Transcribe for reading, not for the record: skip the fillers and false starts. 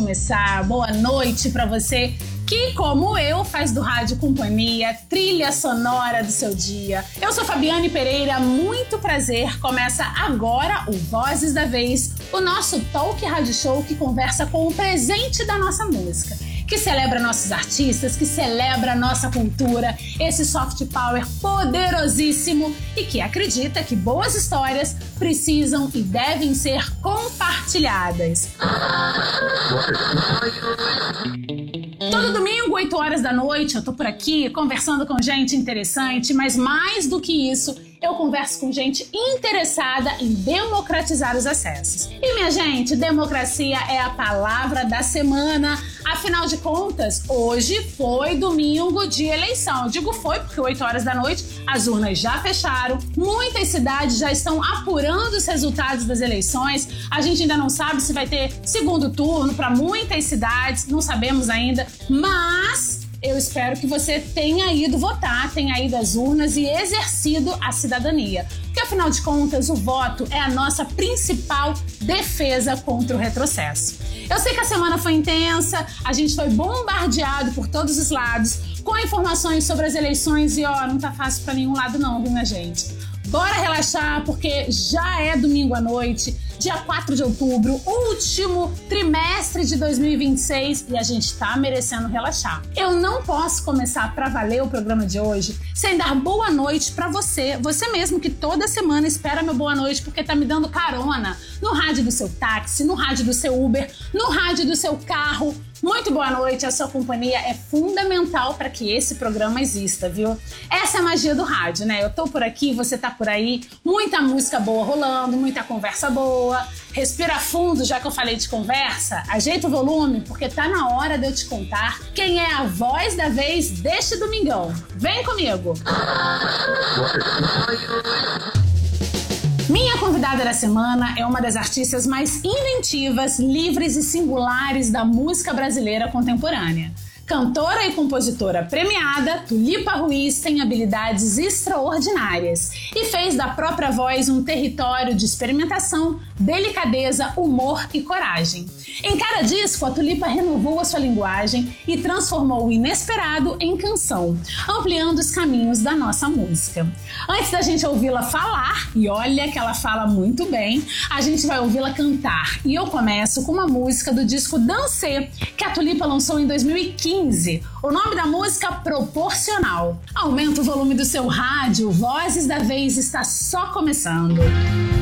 começar. Boa noite para você que, como eu, faz do Rádio Companhia trilha sonora do seu dia. Eu sou Fabiane Pereira, muito prazer. Começa agora o Vozes da Vez, o nosso talk rádio show que conversa com o presente da nossa música, que celebra nossos artistas, que celebra nossa cultura, esse soft power poderosíssimo e que acredita que boas histórias precisam e devem ser compartilhadas. Todo domingo, 8 horas da noite, eu tô por aqui conversando com gente interessante, mas mais do que isso, eu converso com gente interessada em democratizar os acessos. E, minha gente, democracia é a palavra da semana. Afinal de contas, hoje foi domingo de eleição. Eu digo foi porque 8 horas da noite as urnas já fecharam, muitas cidades já estão apurando os resultados das eleições. A gente ainda não sabe se vai ter segundo turno para muitas cidades, não sabemos ainda, mas eu espero que você tenha ido votar, tenha ido às urnas e exercido a cidadania. Porque, afinal de contas, o voto é a nossa principal defesa contra o retrocesso. Eu sei que a semana foi intensa, a gente foi bombardeado por todos os lados com informações sobre as eleições e, não tá fácil pra nenhum lado não, viu, minha gente? Bora relaxar, porque já é domingo à noite, dia 4 de outubro, último trimestre de 2026 e a gente tá merecendo relaxar. Eu não posso começar pra valer o programa de hoje sem dar boa noite pra você mesmo que toda semana espera meu boa noite porque tá me dando carona no rádio do seu táxi, no rádio do seu Uber, no rádio do seu carro. Muito boa noite, a sua companhia é fundamental para que esse programa exista, viu? Essa é a magia do rádio, né? Eu tô por aqui, você tá por aí, muita música boa rolando, muita conversa boa. Respira fundo, já que eu falei de conversa, ajeita o volume, porque tá na hora de eu te contar quem é a voz da vez deste domingão. Vem comigo! Minha convidada da semana é uma das artistas mais inventivas, livres e singulares da música brasileira contemporânea. Cantora e compositora premiada, Tulipa Ruiz tem habilidades extraordinárias e fez da própria voz um território de experimentação, delicadeza, humor e coragem. Em cada disco, a Tulipa renovou a sua linguagem e transformou o inesperado em canção, ampliando os caminhos da nossa música. Antes da gente ouvi-la falar, e olha que ela fala muito bem, a gente vai ouvi-la cantar. E eu começo com uma música do disco Dancê, que a Tulipa lançou em 2015. O nome da música, Proporcional. Aumenta o volume do seu rádio, Vozes da Vez está só começando.